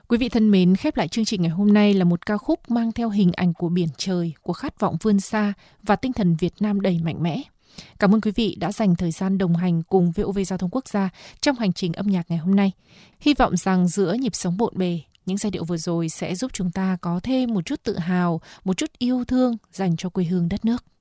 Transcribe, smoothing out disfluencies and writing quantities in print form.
Quý vị thân mến, khép lại chương trình ngày hôm nay là một ca khúc mang theo hình ảnh của biển trời, của khát vọng vươn xa và tinh thần Việt Nam đầy mạnh mẽ. Cảm ơn quý vị đã dành thời gian đồng hành cùng VOV Giao thông Quốc gia trong hành trình âm nhạc ngày hôm nay. Hy vọng rằng giữa nhịp sống bộn bề, những giai điệu vừa rồi sẽ giúp chúng ta có thêm một chút tự hào, một chút yêu thương dành cho quê hương đất nước.